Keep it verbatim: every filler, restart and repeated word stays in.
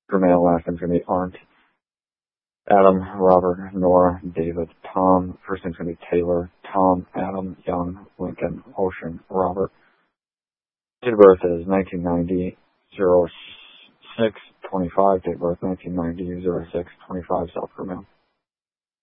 For male, last name's going to be Arndt. Adam, Robert, Nora, David, Tom. First name's going to be Taylor, Tom, Adam, Young, Lincoln, Ocean, Robert. Date of birth is nineteen ninety, oh six, twenty-five. Date of birth nineteen ninety, oh six, twenty-five, South Korea.